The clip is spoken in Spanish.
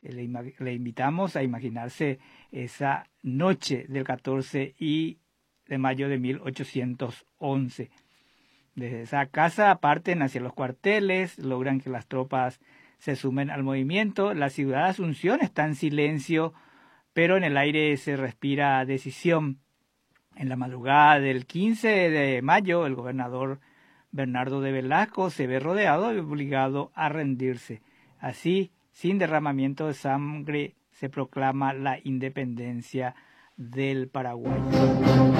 Le invitamos a imaginarse esa noche del 14 de mayo de 1811. Desde esa casa parten hacia los cuarteles, logran que las tropas se sumen al movimiento. La ciudad de Asunción está en silencio, pero en el aire se respira decisión. En la madrugada del 15 de mayo, el gobernador Bernardo de Velasco se ve rodeado y obligado a rendirse. Así, sin derramamiento de sangre, se proclama la independencia del Paraguay.